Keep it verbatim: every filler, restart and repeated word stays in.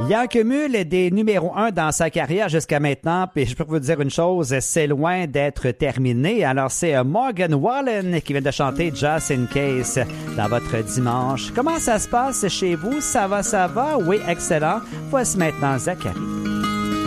Il en cumule des numéros un dans sa carrière jusqu'à maintenant, puis je peux vous dire une chose, c'est loin d'être terminé. Alors c'est Morgan Wallen qui vient de chanter Just in Case dans votre dimanche. Comment ça se passe chez vous? Ça va, ça va? Oui, excellent. Voici maintenant Zachary.